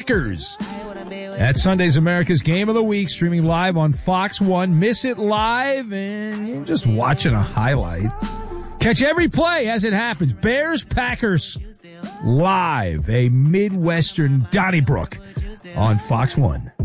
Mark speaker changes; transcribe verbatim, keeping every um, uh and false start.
Speaker 1: Packers. That's Sunday's America's Game of the Week, streaming live on Fox one. Miss it live, and you're just watching a highlight. Catch every play as it happens. Bears, Packers, live, a Midwestern Donnybrook on Fox one.